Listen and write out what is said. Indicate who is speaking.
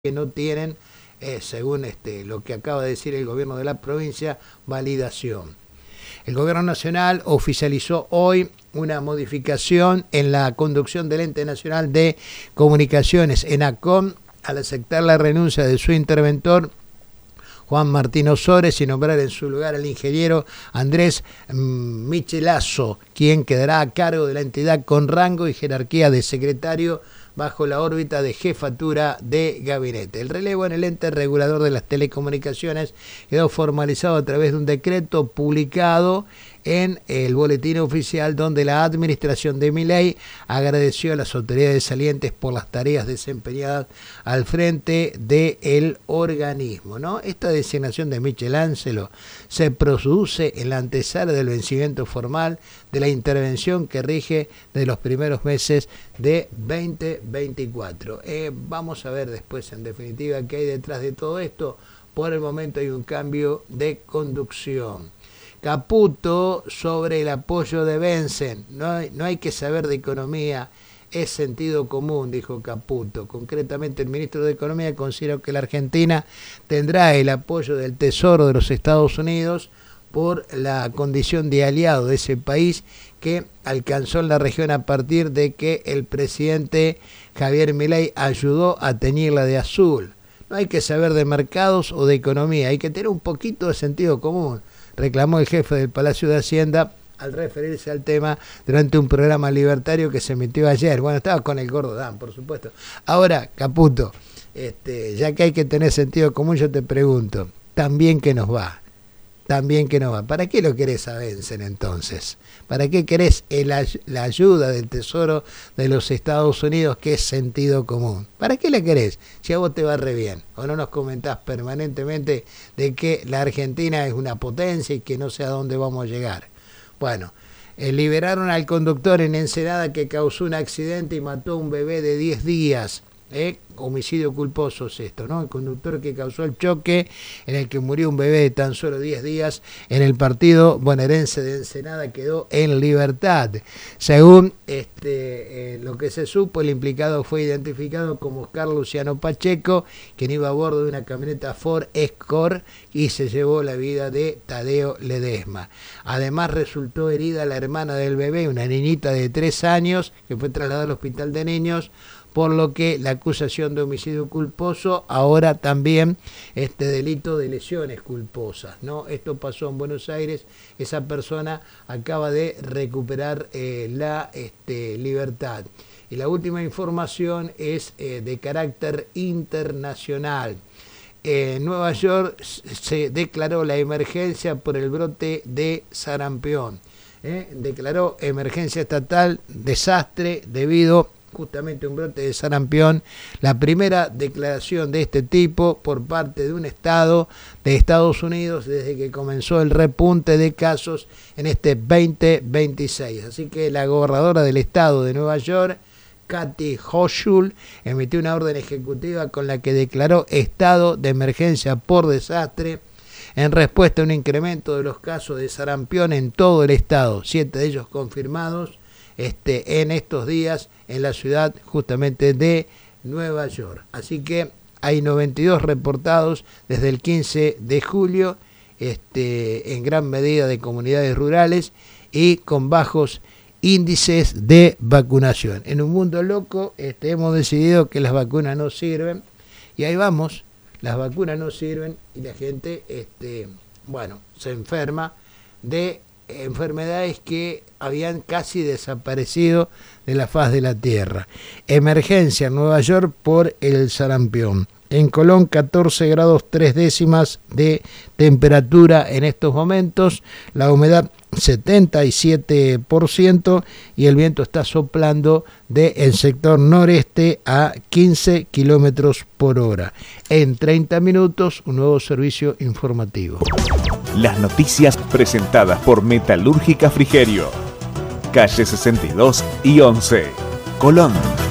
Speaker 1: que no tienen, según lo que acaba de decir el gobierno de la provincia, validación. El gobierno nacional oficializó hoy una modificación en la conducción del Ente Nacional de Comunicaciones, ENACOM, al aceptar la renuncia de su interventor, Juan Martín Ozores, y nombrar en su lugar al ingeniero Andrés Michelazo, quien quedará a cargo de la entidad con rango y jerarquía de secretario bajo la órbita de jefatura de gabinete. El relevo en el ente regulador de las telecomunicaciones quedó formalizado a través de un decreto publicado en el boletín oficial, donde la administración de Milei agradeció a las autoridades salientes por las tareas desempeñadas al frente del organismo, ¿no? Esta designación de Michelangelo se produce en la antesala del vencimiento formal de la intervención que rige de los primeros meses de 2024. Vamos a ver después, en definitiva, qué hay detrás de todo esto. Por el momento hay un cambio de conducción. Caputo sobre el apoyo de Bensen. No hay que saber de economía, es sentido común, dijo Caputo. Concretamente, el ministro de Economía consideró que la Argentina tendrá el apoyo del Tesoro de los Estados Unidos por la condición de aliado de ese país que alcanzó en la región a partir de que el presidente Javier Milei ayudó a teñirla de azul. No hay que saber de mercados o de economía, hay que tener un poquito de sentido común, reclamó el jefe del Palacio de Hacienda al referirse al tema durante un programa libertario que se emitió ayer. Bueno, estaba con el gordo Dan, por supuesto. Ahora, Caputo, ya que hay que tener sentido común, yo te pregunto, ¿también que nos va? También que no va. ¿Para qué lo querés a Bensen entonces? ¿Para qué querés la ayuda del Tesoro de los Estados Unidos, que es sentido común? ¿Para qué la querés? Si a vos te va re bien. ¿O no nos comentás permanentemente de que la Argentina es una potencia y que no sé a dónde vamos a llegar? Bueno, liberaron al conductor en Ensenada que causó un accidente y mató a un bebé de 10 días. Homicidio culposo es esto, ¿no? El conductor que causó el choque en el que murió un bebé de tan solo 10 días en el partido bonaerense de Ensenada quedó en libertad. Según lo que se supo, el implicado fue identificado como Oscar Luciano Pacheco, quien iba a bordo de una camioneta Ford Escort y se llevó la vida de Tadeo Ledesma. Además, resultó herida la hermana del bebé, una niñita de 3 años, que fue trasladada al hospital de niños, por lo que la acusación de homicidio culposo, ahora también delito de lesiones culposas, ¿no? Esto pasó en Buenos Aires, esa persona acaba de recuperar la libertad. Y la última información es de carácter internacional. En Nueva York se declaró la emergencia por el brote de sarampión. Declaró emergencia estatal, desastre debido justamente un brote de sarampión, la primera declaración de este tipo por parte de un estado de Estados Unidos desde que comenzó el repunte de casos en este 2026. Así que la gobernadora del estado de Nueva York, Kathy Hochul, emitió una orden ejecutiva con la que declaró estado de emergencia por desastre en respuesta a un incremento de los casos de sarampión en todo el estado, 7 de ellos confirmados en estos días en la ciudad justamente de Nueva York. Así que hay 92 reportados desde el 15 de julio, en gran medida de comunidades rurales y con bajos índices de vacunación. En un mundo loco hemos decidido que las vacunas no sirven y ahí vamos, las vacunas no sirven y la gente se enferma de enfermedades que habían casi desaparecido de la faz de la tierra. Emergencia en Nueva York por el sarampión. En Colón, 14 grados 3 décimas de temperatura en estos momentos, la humedad 77% y el viento está soplando del sector noreste a 15 kilómetros por hora. En 30 minutos, un nuevo servicio informativo.
Speaker 2: Las noticias presentadas por Metalúrgica Frigerio, calle 62 y 11, Colón.